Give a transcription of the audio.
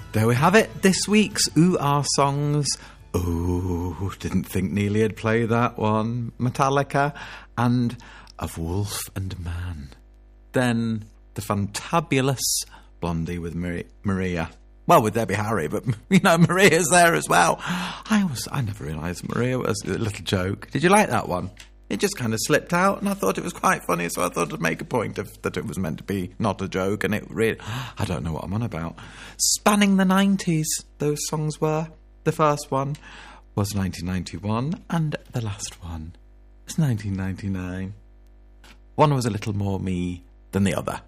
There we have it, this week's Ooh Ah Songs. Oh, didn't think Neely would play that one. Metallica and Of Wolf and Man. Then the fantabulous Blondie with Maria. Well, with Debbie Harry, but, you know, Maria's there as well. I never realised Maria was a little joke. Did you like that one? It just kind of slipped out, and I thought it was quite funny, so I thought I'd make a point of that it was meant to be not a joke, and it really... I don't know what I'm on about. Spanning the 90s, those songs were. The first one was 1991, and the last one was 1999. One was a little more me than the other.